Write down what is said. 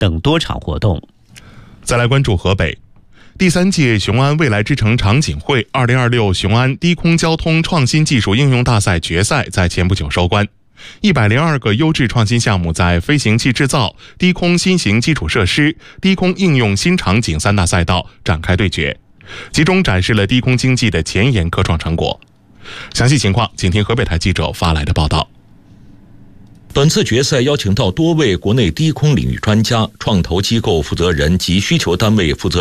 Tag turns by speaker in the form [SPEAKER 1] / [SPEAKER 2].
[SPEAKER 1] 等多场活动。
[SPEAKER 2] 再来关注河北。第3届雄安未来之城场景会2026雄安低空交通创新技术应用大赛决赛在前不久收官。102个优质创新项目在飞行器制造、低空新型基础设施、低空应用新场景3大赛道展开对决，集中展示了低空经济的前沿科创成果。详细情况，请听河北台记者发来的报道。
[SPEAKER 3] 本次决赛邀请到多位国内低空领域专家、创投机构负责人及需求单位负责